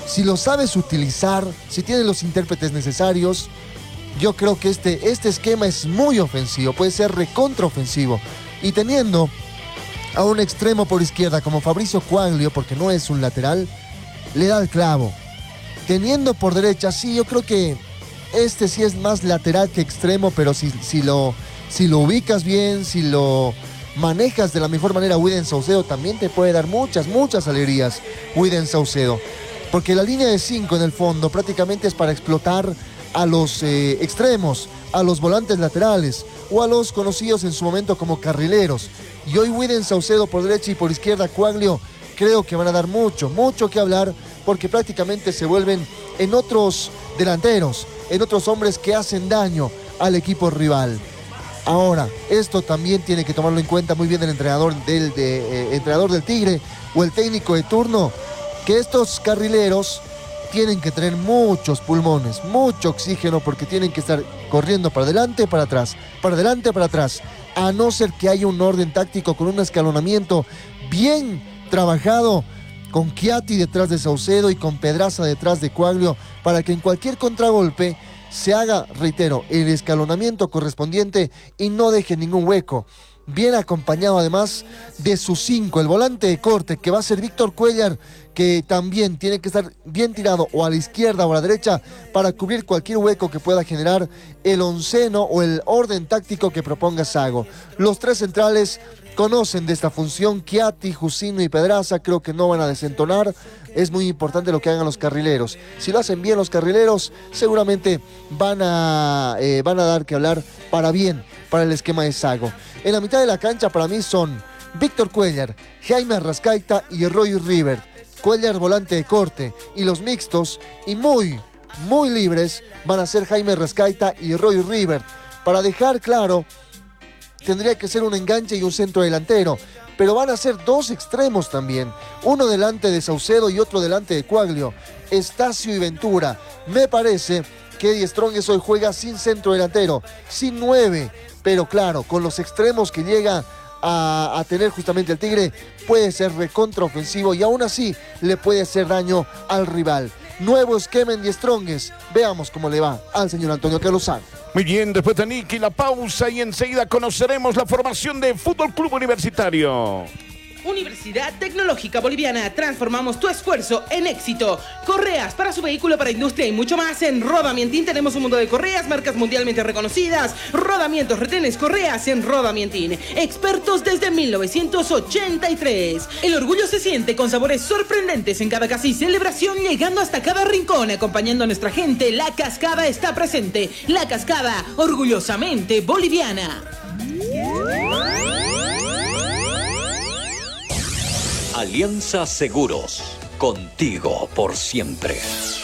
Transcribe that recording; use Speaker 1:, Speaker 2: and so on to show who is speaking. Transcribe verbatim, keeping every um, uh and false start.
Speaker 1: si lo sabes utilizar, si tienes los intérpretes necesarios, yo creo que este, este esquema es muy ofensivo, puede ser recontraofensivo. Y teniendo a un extremo por izquierda como Fabricio Quaglio, porque no es un lateral, le da el clavo. Teniendo por derecha, sí, yo creo que este sí es más lateral que extremo, pero si, si, lo, si lo ubicas bien, si lo manejas de la mejor manera, William Saucedo también te puede dar muchas, muchas alegrías, William Saucedo. Porque la línea de cinco en el fondo prácticamente es para explotar a los eh, extremos, a los volantes laterales o a los conocidos en su momento como carrileros. Y hoy William Saucedo por derecha y por izquierda Quaglio creo que van a dar mucho, mucho que hablar, porque prácticamente se vuelven en otros delanteros, en otros hombres que hacen daño al equipo rival. Ahora, esto también tiene que tomarlo en cuenta muy bien el entrenador del, de, eh, entrenador del Tigre o el técnico de turno, que estos carrileros tienen que tener muchos pulmones, mucho oxígeno, porque tienen que estar corriendo para adelante, para atrás, para adelante, para atrás, a no ser que haya un orden táctico con un escalonamiento bien trabajado, con Chiatti detrás de Saucedo y con Pedraza detrás de Quaglio, para que en cualquier contragolpe se haga, reitero, el escalonamiento correspondiente y no deje ningún hueco. Bien acompañado además de sus cinco, el volante de corte que va a ser Víctor Cuéllar, que también tiene que estar bien tirado o a la izquierda o a la derecha para cubrir cualquier hueco que pueda generar el onceno o el orden táctico que proponga Sago. Los tres centrales conocen de esta función, Chiatti, Jusino y Pedraza, creo que no van a desentonar. Es muy importante lo que hagan los carrileros. Si lo hacen bien los carrileros, seguramente van a, eh, van a dar que hablar para bien, para el esquema de Sago. En la mitad de la cancha para mí son Víctor Cuéllar, Jaime Arrascaita y Roy River. Cuéllar volante de corte, y los mixtos y muy, muy libres van a ser Jaime Arrascaita y Roy River. Para dejar claro, tendría que ser un enganche y un centro delantero, pero van a ser dos extremos también, uno delante de Saucedo y otro delante de Quaglio, Estacio y Ventura. Me parece que Eddie Strongest hoy juega sin centro delantero, sin nueve, pero claro, con los extremos que llega a, a tener justamente el Tigre, puede ser recontraofensivo y aún así le puede hacer daño al rival. Nuevo esquema en Die Strongest. Veamos cómo le va al señor Antonio Carlos Sago.
Speaker 2: Muy bien, después de Niki, la pausa y enseguida conoceremos la formación de Fútbol Club Universitario.
Speaker 3: Universidad Tecnológica Boliviana, transformamos tu esfuerzo en éxito. Correas para su vehículo, para industria y mucho más. En Rodamientín tenemos un mundo de correas, marcas mundialmente reconocidas. Rodamientos, retenes, correas en Rodamientín. Expertos desde mil novecientos ochenta y tres. El orgullo se siente con sabores sorprendentes en cada casa y celebración, llegando hasta cada rincón, acompañando a nuestra gente. La Cascada está presente. La Cascada, orgullosamente boliviana.
Speaker 4: Alianza Seguros, contigo por siempre.